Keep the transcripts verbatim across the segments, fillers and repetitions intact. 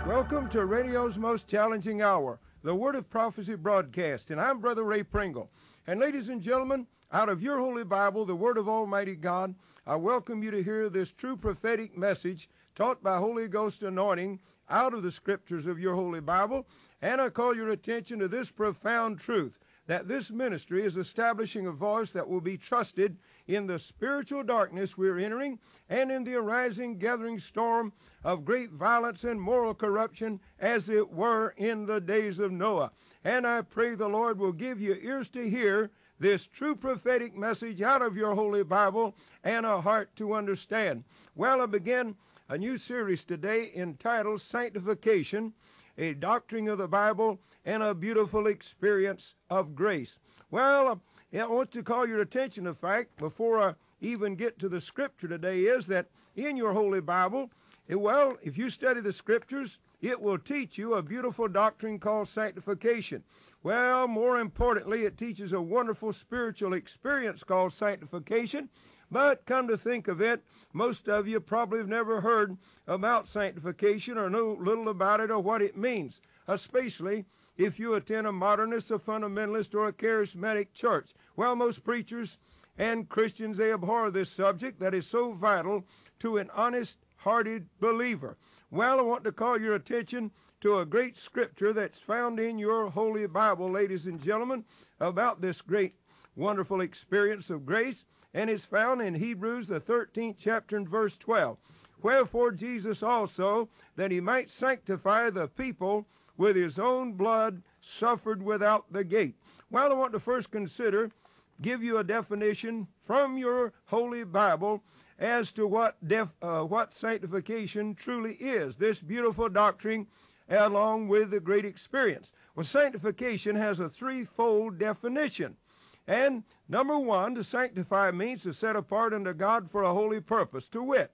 Welcome to radio's most challenging hour, the Word of Prophecy broadcast, and I'm Brother Ray Pringle. And ladies and gentlemen, out of your Holy Bible, the Word of Almighty God, I welcome you to hear this true prophetic message taught by Holy Ghost anointing out of the Scriptures of your Holy Bible, and I call your attention to this profound truth, that this ministry is establishing a voice that will be trusted in the spiritual darkness we're entering and in the arising gathering storm of great violence and moral corruption as it were in the days of Noah. And I pray the Lord will give you ears to hear this true prophetic message out of your Holy Bible and a heart to understand. Well, I begin a new series today entitled Sanctification, a doctrine of the Bible and a beautiful experience of grace. Well, I want to call your attention to the fact, before I even get to the Scripture today, is that in your Holy Bible, well, if you study the Scriptures, it will teach you a beautiful doctrine called sanctification. Well, more importantly, it teaches a wonderful spiritual experience called sanctification. But come to think of it, most of you probably have never heard about sanctification or know little about it or what it means, especially if you attend a modernist, a fundamentalist, or a charismatic church. Well, most preachers and Christians, they abhor this subject that is so vital to an honest-hearted believer. Well, I want to call your attention to a great scripture that's found in your Holy Bible, ladies and gentlemen, about this great, wonderful experience of grace, and it's found in Hebrews, the thirteenth chapter and verse twelve. Wherefore Jesus also, that he might sanctify the people with his own blood, suffered without the gate. Well, I want to first consider, give you a definition from your Holy Bible as to what def, uh, what sanctification truly is, this beautiful doctrine along with the great experience. Well, sanctification has a threefold definition. And number one, to sanctify means to set apart unto God for a holy purpose, to wit,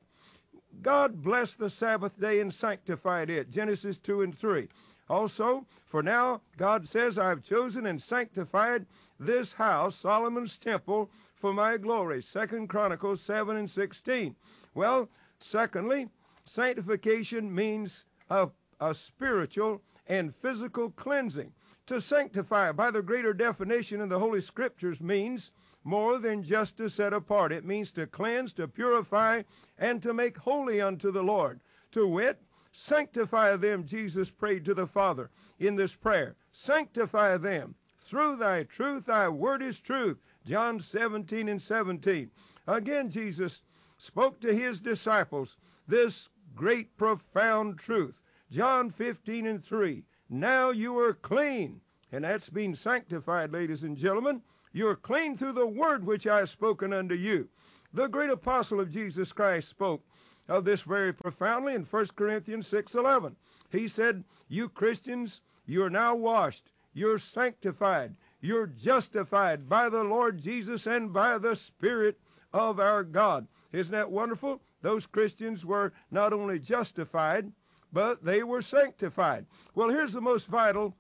God blessed the Sabbath day and sanctified it, Genesis two and three. Also, for now, God says, I have chosen and sanctified this house, Solomon's temple, for my glory, Second Chronicles seven and sixteen. Well, secondly, sanctification means a, a spiritual and physical cleansing. To sanctify, by the greater definition in the Holy Scriptures, means more than just to set apart. It means to cleanse, to purify, and to make holy unto the Lord. To wit, sanctify them, Jesus prayed to the Father in this prayer. Sanctify them through thy truth, thy word is truth. John seventeen and seventeen. Again, Jesus spoke to his disciples this great, profound truth. John fifteen and three. Now you are clean. And that's being sanctified, ladies and gentlemen. You are clean through the word which I have spoken unto you. The great apostle of Jesus Christ spoke of this very profoundly in First Corinthians six eleven. He said, you Christians, you are now washed, you're sanctified, you're justified by the Lord Jesus and by the Spirit of our God. Isn't that wonderful? Those Christians were not only justified, but they were sanctified. Well, here's the most vital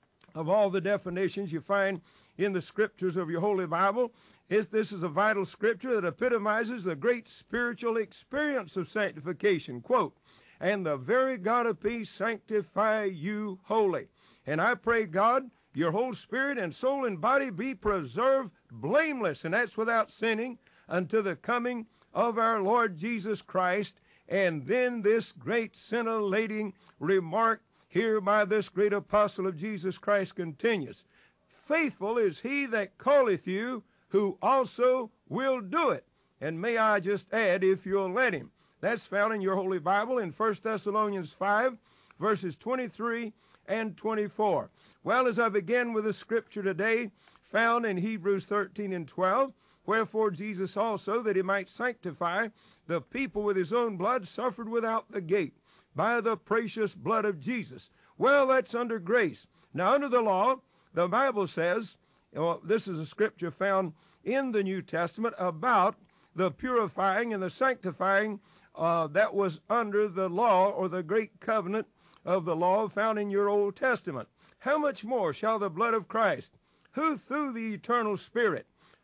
of all the definitions you find in the Scriptures of your Holy Bible. Is this is a vital scripture that epitomizes the great spiritual experience of sanctification. Quote, and the very God of peace sanctify you wholly. And I pray, God, your whole spirit and soul and body be preserved blameless, and that's without sinning, unto the coming of our Lord Jesus Christ. And then this great scintillating remark here by this great apostle of Jesus Christ continues. Faithful is he that calleth you, who also will do it. And may I just add, if you'll let him. That's found in your Holy Bible in First Thessalonians five, verses twenty-three and twenty-four. Well, as I begin with the scripture today, found in Hebrews thirteen and twelve, wherefore Jesus also, that he might sanctify the people with his own blood, suffered without the gate, by the precious blood of Jesus. Well, that's under grace. Now, under the law, the Bible says, well, this is a scripture found in the New Testament about the purifying and the sanctifying uh, that was under the law, or the great covenant of the law found in your Old Testament. How much more shall the blood of Christ, who through the eternal Spirit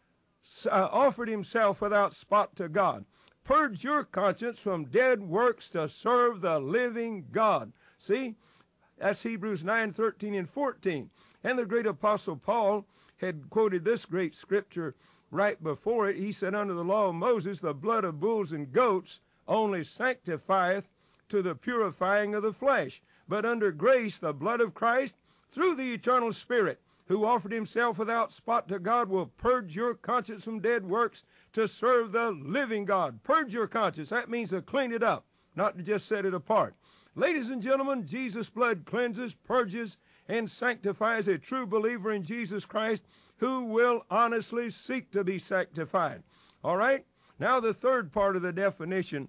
uh, offered himself without spot to God, purge your conscience from dead works to serve the living God. See? That's Hebrews nine, thirteen, and fourteen. And the great apostle Paul had quoted this great scripture right before it. He said, under the law of Moses, the blood of bulls and goats only sanctifieth to the purifying of the flesh. But under grace, the blood of Christ, through the eternal Spirit, who offered himself without spot to God, will purge your conscience from dead works to serve the living God. Purge your conscience. That means to clean it up, not to just set it apart. Ladies and gentlemen, Jesus' blood cleanses, purges, and sanctifies a true believer in Jesus Christ who will honestly seek to be sanctified. All right? Now the third part of the definition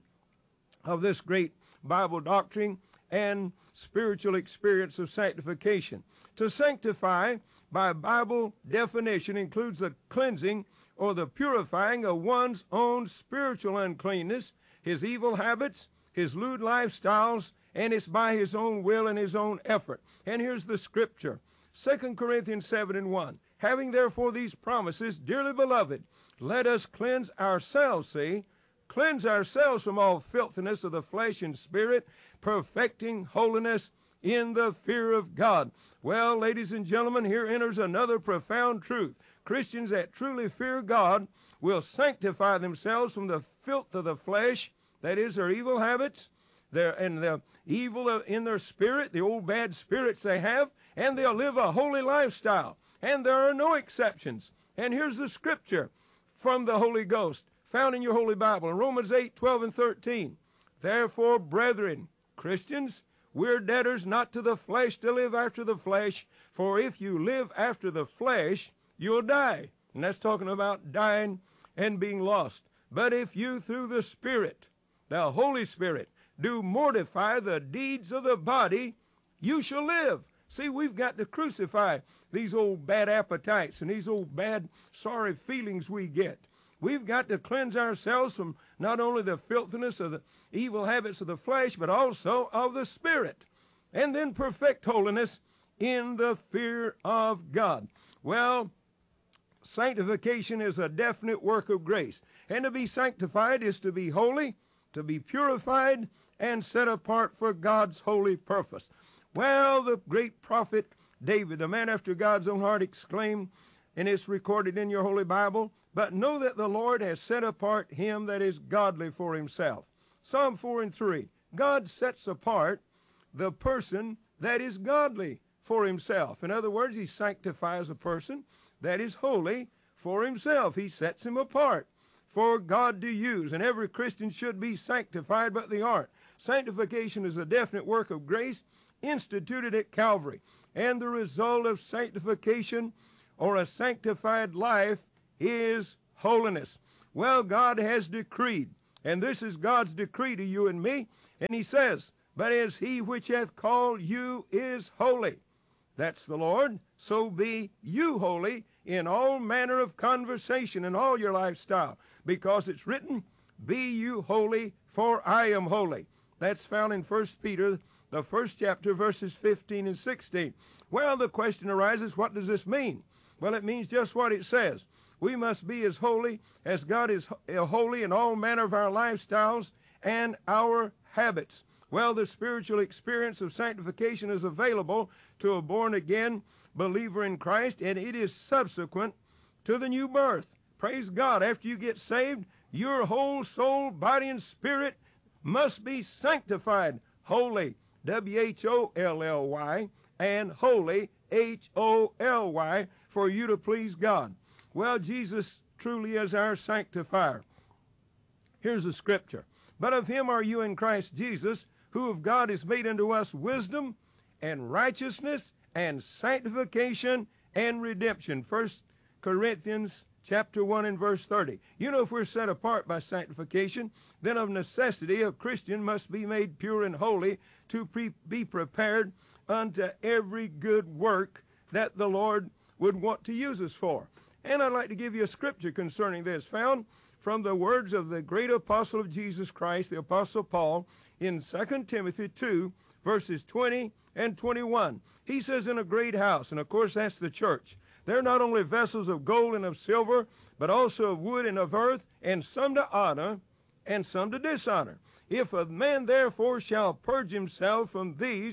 of this great Bible doctrine and spiritual experience of sanctification. To sanctify, by Bible definition, includes the cleansing or the purifying of one's own spiritual uncleanness, his evil habits, his lewd lifestyles, and it's by his own will and his own effort. And here's the scripture, Second Corinthians seven and one. Having therefore these promises, dearly beloved, let us cleanse ourselves, see, cleanse ourselves from all filthiness of the flesh and spirit, perfecting holiness in the fear of God. Well, ladies and gentlemen, here enters another profound truth. Christians that truly fear God will sanctify themselves from the filth of the flesh, that is, their evil habits, their, and the evil in their spirit, the old bad spirits they have, and they'll live a holy lifestyle. And there are no exceptions. And here's the scripture from the Holy Ghost, found in your Holy Bible, in Romans eight, twelve, and thirteen. Therefore, brethren, Christians, we're debtors not to the flesh to live after the flesh, for if you live after the flesh, you'll die. And that's talking about dying and being lost. But if you through the Spirit, the Holy Spirit, do mortify the deeds of the body, you shall live. See, we've got to crucify these old bad appetites and these old bad sorry feelings we get. We've got to cleanse ourselves from not only the filthiness of the evil habits of the flesh, but also of the spirit. And then perfect holiness in the fear of God. Well, sanctification is a definite work of grace. And to be sanctified is to be holy, to be purified, and set apart for God's holy purpose. Well, the great prophet David, the man after God's own heart, exclaimed, and it's recorded in your Holy Bible, but know that the Lord has set apart him that is godly for himself. Psalm four and three, God sets apart the person that is godly for himself. In other words, he sanctifies a person that is holy for himself. He sets him apart for God to use. And every Christian should be sanctified, but they aren't. Sanctification is a definite work of grace instituted at Calvary. And the result of sanctification or a sanctified life is holiness. Well, God has decreed, and this is God's decree to you and me, and he says, but as he which hath called you is holy, that's the Lord, so be you holy in all manner of conversation and all your lifestyle, because it's written, be you holy, for I am holy. That's found in First Peter, the first chapter, verses fifteen and sixteen. Well, the question arises, what does this mean? Well, it means just what it says. We must be as holy as God is holy in all manner of our lifestyles and our habits. Well, the spiritual experience of sanctification is available to a born-again believer in Christ, and it is subsequent to the new birth. Praise God. After you get saved, your whole soul, body, and spirit must be sanctified. Holy, W H O L L Y, and holy, H O L Y, for you to please God. Well, Jesus truly is our sanctifier. Here's the scripture. But of him are you in Christ Jesus, who of God is made unto us wisdom and righteousness and sanctification and redemption. First Corinthians chapter one and verse thirty. You know, if we're set apart by sanctification, then of necessity a Christian must be made pure and holy to pre- be prepared unto every good work that the Lord would want to use us for. And I'd like to give you a scripture concerning this, found from the words of the great apostle of Jesus Christ, the Apostle Paul, in Second Timothy two, verses twenty and twenty-one. He says, in a great house, and of course that's the church, they're not only vessels of gold and of silver, but also of wood and of earth, and some to honor, and some to dishonor. If a man therefore shall purge himself from these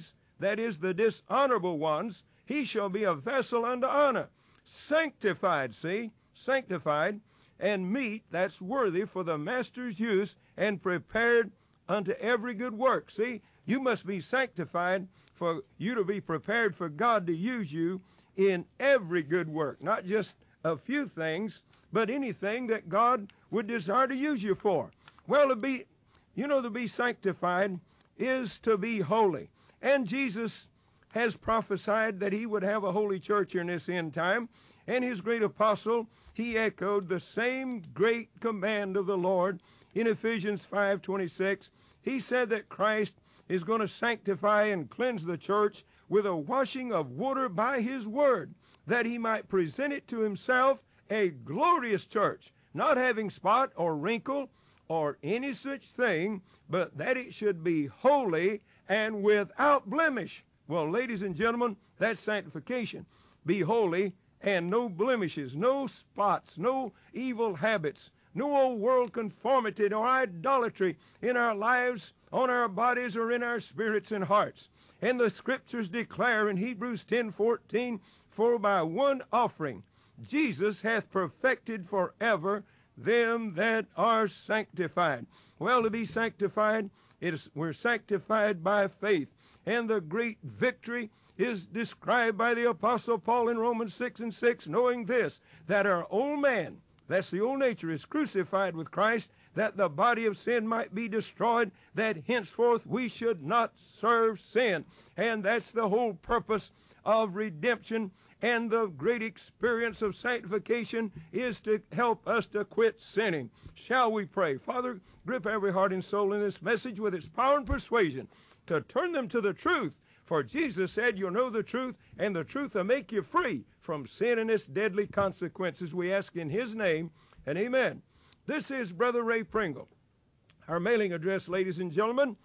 that is the dishonorable ones, he shall be a vessel unto honor, sanctified, see, sanctified, and meet, that's worthy for the master's use, and prepared unto every good work. See, you must be sanctified for you to be prepared for God to use you in every good work, not just a few things, but anything that God would desire to use you for. Well, to be, you know, to be sanctified is to be holy. And Jesus has prophesied that he would have a holy church in this end time. And his great apostle, he echoed the same great command of the Lord in Ephesians five twenty-six. He said that Christ is going to sanctify and cleanse the church with a washing of water by his word, that he might present it to himself a glorious church, not having spot or wrinkle or any such thing, but that it should be holy and without blemish. Well, ladies and gentlemen, that's sanctification. Be holy and no blemishes, no spots, no evil habits, no old world conformity or idolatry in our lives, on our bodies, or in our spirits and hearts. And the scriptures declare in Hebrews ten fourteen, for by one offering Jesus hath perfected forever them that are sanctified. Well, to be sanctified, it is, we're sanctified by faith. And the great victory is described by the Apostle Paul in Romans six and six, knowing this, that our old man, that's the old nature, is crucified with Christ, that the body of sin might be destroyed, that henceforth we should not serve sin. And that's the whole purpose of redemption. And the great experience of sanctification is to help us to quit sinning. Shall we pray? Father, grip every heart and soul in this message with its power and persuasion to turn them to the truth. For Jesus said, you'll know the truth, and the truth will make you free from sin and its deadly consequences. We ask in his name, and amen. This is Brother Ray Pringle. Our mailing address, ladies and gentlemen,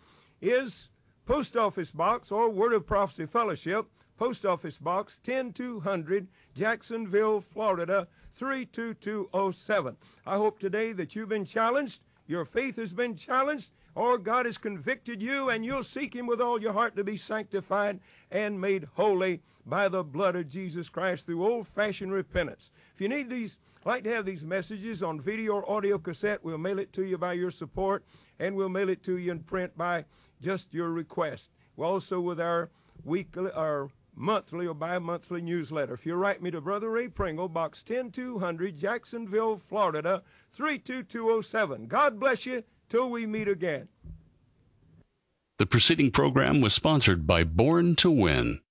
is Post Office Box or Word of Prophecy Fellowship, Post Office Box ten two hundred, Jacksonville, Florida, three two two oh seven. I hope today that you've been challenged, your faith has been challenged, or God has convicted you, and you'll seek him with all your heart to be sanctified and made holy by the blood of Jesus Christ through old-fashioned repentance. If you need these, like to have these messages on video or audio cassette, we'll mail it to you by your support, and we'll mail it to you in print by just your request. We're also with our weekly, our monthly or bi-monthly newsletter. If you write me to Brother Ray Pringle, Box ten two hundred, Jacksonville, Florida, three two two oh seven. God bless you till we meet again. The preceding program was sponsored by Born to Win.